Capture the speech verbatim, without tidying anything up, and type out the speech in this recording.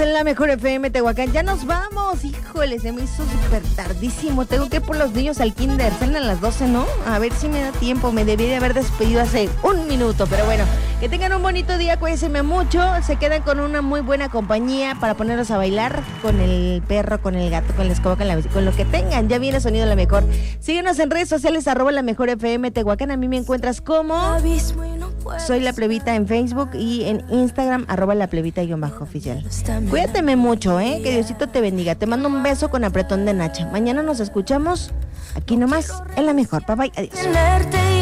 en la mejor F M Tehuacán. Ya nos vamos, híjole, se me hizo súper tardísimo. Tengo que ir por los niños al kinder. Salen a las doce, ¿no? A ver si me da tiempo. Me debí de haber despedido hace un minuto, pero bueno. Que tengan un bonito día, cuídense mucho. Se quedan con una muy buena compañía para ponerlos a bailar con el perro, con el gato, con la escoba, con la bici, con lo que tengan. Ya viene Sonido La Mejor. Síguenos en redes sociales, arroba la mejor F M Tehuacán. A mí me encuentras como Soy La Plebita en Facebook y en Instagram, arroba la plebita-oficial. Cuídateme mucho, ¿eh? Que Diosito te bendiga. Te mando un beso con apretón de nacha. Mañana nos escuchamos aquí nomás en La Mejor. Bye bye, adiós.